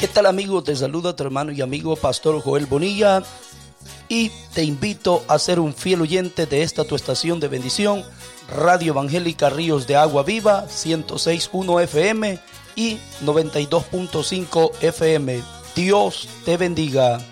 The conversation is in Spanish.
¿Qué tal, amigo? Te saluda tu hermano y amigo Pastor Joel Bonilla y te invito a ser un fiel oyente de esta tu estación de bendición, Radio Evangélica Ríos de Agua Viva, 106.1 FM y 92.5 FM. Dios te bendiga.